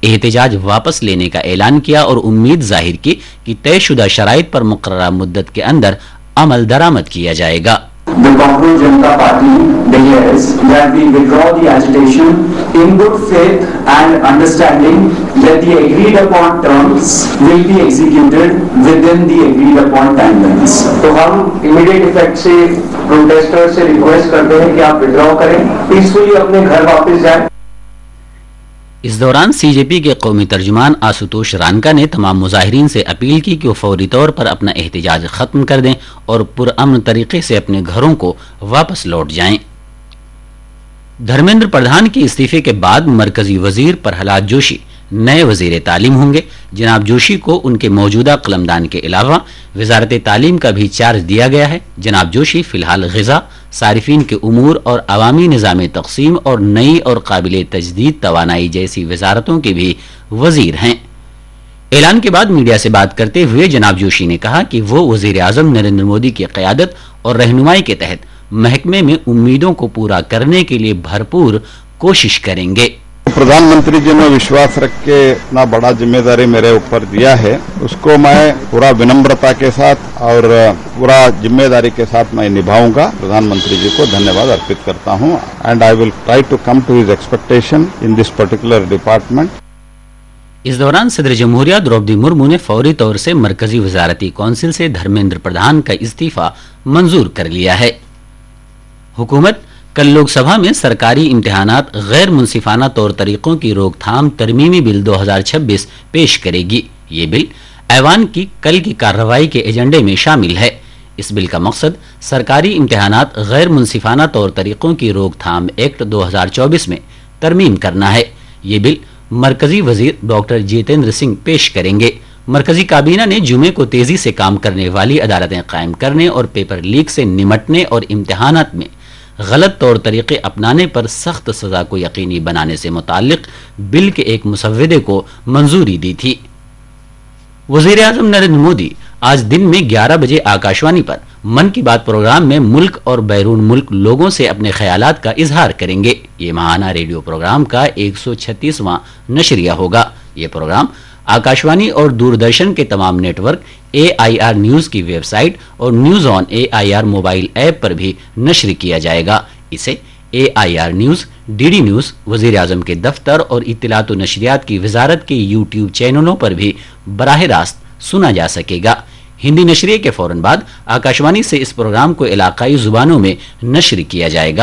احتجاج واپس لینے کا اعلان کیا اور امید ظاہر کی کہ طے شدہ شرائط پر مقررہ مدت کے اندر عمل درآمد کیا جائے گا. The Bharatiya Janata Party declares that we withdraw the agitation in good faith and understanding that the agreed upon terms will be executed within the agreed upon timelines. तो हम immediate effect से protesters से request करते हैं कि आप withdraw करें, peacefully अपने घर वापस जाएं. اس دوران سی جے پی کے قومی ترجمان آشوتوش رانکا نے تمام مظاہرین سے اپیل کی کہ وہ فوری طور پر اپنا احتجاج ختم کر دیں اور پرامن طریقے سے اپنے گھروں کو واپس لوٹ جائیں. دھرمیندر پردھان کے استعفے کے بعد مرکزی وزیر پرہلاد جوشی نئے وزیر تعلیم ہوں گے. جناب جوشی کو ان کے موجودہ قلمدان کے علاوہ وزارت تعلیم کا بھی چارج دیا گیا ہے. جناب جوشی فی الحال غذا، صارفین کے امور اور عوامی نظام تقسیم اور نئی اور قابل تجدید توانائی جیسی وزارتوں کے بھی وزیر ہیں. اعلان کے بعد میڈیا سے بات کرتے ہوئے جناب جوشی نے کہا کہ وہ وزیر اعظم نریندر مودی کی قیادت اور رہنمائی کے تحت محکمے میں امیدوں کو پورا کرنے کے لیے بھرپور کوشش کریں گے. प्रधान मंत्री जी ने विश्वास रख के इतना बड़ा जिम्मेदारी मेरे ऊपर दिया है, उसको मैं पूरा विनम्रता के साथ और पूरा जिम्मेदारी के साथ मैं निभाऊंगा. प्रधानमंत्री जी को धन्यवाद अर्पित करता हूं and I will try to come to his expectation in this particular department. इस दौरान सदर जमहूरिया द्रौपदी मुर्मू ने फौरी तौर से मरकजी वजारती कौंसिल से धर्मेंद्र प्रधान का इस्तीफा मंजूर कर लिया है. हुकूमत कल लोकसभा में सरकारी इम्तिहानात गैर मुंसिफाना तौर तरीकों की रोकथाम तरमीमी बिल 2026 पेश करेगी. ये बिल ऐवान की कल की कार्रवाई के एजेंडे में शामिल है. इस बिल का मकसद सरकारी इम्तिहानात गैर मुंसिफाना तौर तरीकों की रोकथाम एक्ट 2024 में तरमीम करना है. ये बिल मरकजी वजीर डॉक्टर जितेंद्र सिंह पेश करेंगे. मरकजी काबीना ने जुमे को तेजी से काम करने वाली अदालतें कायम करने और पेपर लीक से निमटने और इम्तिहानात में गलत तौर तरीके अपनाने पर सख्त सजा को यकीनी बनाने से मुताल्लिक बिल के एक मुसव्वदे को मंजूरी दी थी. वजीर आजम नरेंद्र मोदी आज दिन में 11 बजे आकाशवाणी पर मन की बात प्रोग्राम में मुल्क और बैरून मुल्क लोगों से अपने ख्यालात का इजहार करेंगे. ये माहाना रेडियो प्रोग्राम का 136वां नशरिया होगा. ये प्रोग्राम आकाशवाणी और दूरदर्शन के तमाम नेटवर्क, AIR न्यूज की वेबसाइट और news on AIR mobile app पर भी नश्र किया जाएगा. इसे AIR न्यूज, DD न्यूज, वजीर आजम के दफ्तर और इत्तलात व नशरियात की वजारत के YouTube चैनलों पर भी बराह रास्त सुना जा सकेगा. हिंदी नशरिये के फौरन बाद आकाशवाणी से इस प्रोग्राम को इलाकाई जुबानों में नश्र किया जाएगा.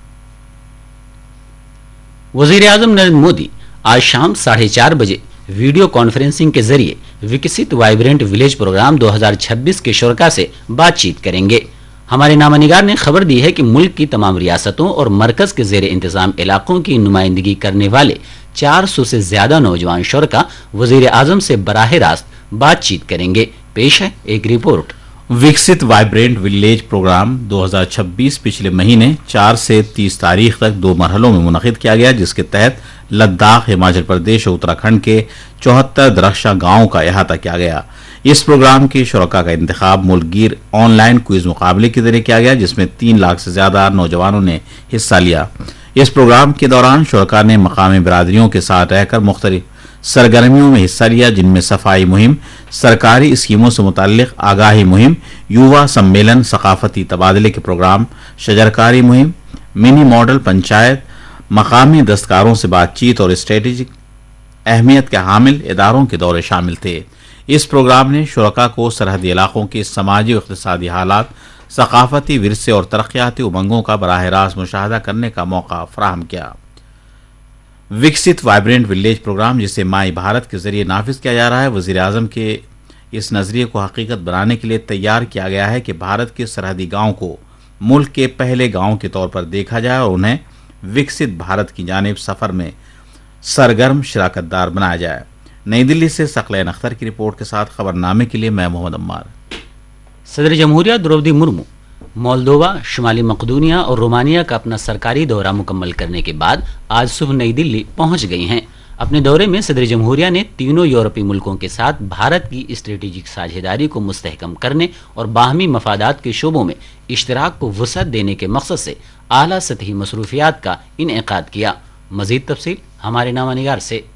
वजीर आजम नरेंद्र मोदी आज शाम 4:30 बजे वीडियो कॉन्फ्रेंसिंग के जरिए विकसित वाइब्रेंट विलेज प्रोग्राम 2026 के शुरका से बातचीत करेंगे. हमारे नामानिगार ने खबर दी है कि मुल्क की तमाम रियासतों और मरकज के जेर इंतजाम इलाकों की नुमाइंदगी करने वाले 400 से ज्यादा नौजवान शुरका वजीर आजम से बराह रास्त बातचीत करेंगे. पेश है एक रिपोर्ट. विकसित वाइब्रेंट विलेज प्रोग्राम 2026 पिछले महीने 4 से 30 तारीख तक 2 मरहलों में मुनक़िद किया गया, जिसके तहत लद्दाख, हिमाचल प्रदेश और उत्तराखंड के 74 दरख्शां गांवों का अहाता किया गया. इस प्रोग्राम के शुरका का इंतखाब मुल्कगीर ऑनलाइन क्विज मुकाबले के जरिए किया गया, जिसमें 3 लाख से ज्यादा नौजवानों ने हिस्सा लिया. इस प्रोग्राम के दौरान शुरका ने मकामी बिरादरियों के साथ रहकर मुख्तलिफ सरगर्मियों में हिस्सा लिया, जिनमें सफाई मुहिम, सरकारी स्कीमों से मुताल्लिक आगाही मुहिम, युवा सम्मेलन, सकाफती तबादले के प्रोग्राम, शजरकारी मुहिम, मिनी मॉडल पंचायत, मकामी दस्तकारों से बातचीत और स्ट्रेटेजिक अहमियत के हामिल इदारों के दौरे शामिल थे. इस प्रोग्राम ने शुरका को सरहदी इलाकों के समाजी और इक़्तिसादी हालात, सकाफती विरसे और तरक्याती उमंगों का बराह रास्त मुशाहदा करने का मौका फराहम किया. विकसित वाइब्रेंट विलेज प्रोग्राम, जिसे माई भारत के जरिए नाफिज किया जा रहा है, वजीर आजम के इस नजरिए को हकीकत बनाने के लिए तैयार किया गया है कि भारत के सरहदी गांव को मुल्क के पहले गांव के तौर पर देखा जाए और उन्हें विकसित भारत की जानिब सफर में सरगर्म शिराकतदार बनाया जाए. नई दिल्ली से सकलैन अख्तर की रिपोर्ट के साथ खबरनामे के लिए मैं मोहम्मद अम्मार. सदर जमहूरिया द्रौपदी मुर्मू मोल्दोवा, शुमाली मकदूनिया और रोमानिया का अपना सरकारी दौरा मुकम्मल करने के बाद आज सुबह नई दिल्ली पहुंच गई हैं. अपने दौरे में सदर जमहूरिया ने तीनों यूरोपीय मुल्कों के साथ भारत की स्ट्रेटेजिक साझेदारी को मुस्तहकम करने और बाहमी मफादात के शोबों में इश्तराक को वसअत देने के मकसद से आला सतही मसरूफियात का इनेकाद किया. मजीद तफसील हमारे नामानिगार से.